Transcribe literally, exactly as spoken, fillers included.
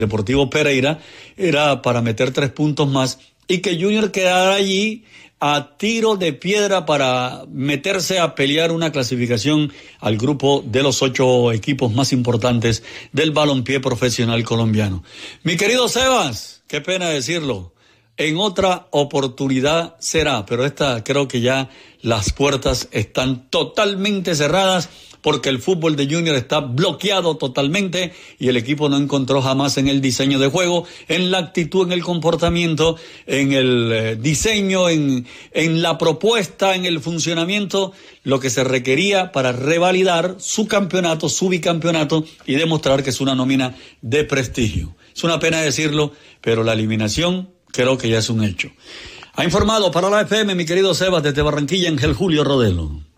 Deportivo Pereira era para meter tres puntos más y que Junior quedara allí a tiro de piedra para meterse a pelear una clasificación al grupo de los ocho equipos más importantes del balompié profesional colombiano. Mi querido Sebas, qué pena decirlo, en otra oportunidad será, pero esta creo que ya las puertas están totalmente cerradas porque el fútbol de Junior está bloqueado totalmente y el equipo no encontró jamás en el diseño de juego, en la actitud, en el comportamiento, en el eh, diseño, en, en la propuesta, en el funcionamiento, lo que se requería para revalidar su campeonato, su bicampeonato y demostrar que es una nómina de prestigio. Es una pena decirlo, pero la eliminación creo que ya es un hecho. Ha informado para la F M mi querido Sebas desde Barranquilla, Ángel Julio Rodelo.